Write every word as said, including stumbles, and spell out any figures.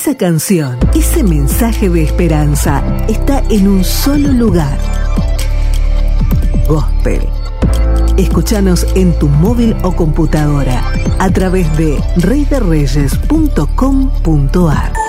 Esa canción, ese mensaje de esperanza está en un solo lugar. Gospel. Escúchanos en tu móvil o computadora a través de rey de reyes punto com punto a r.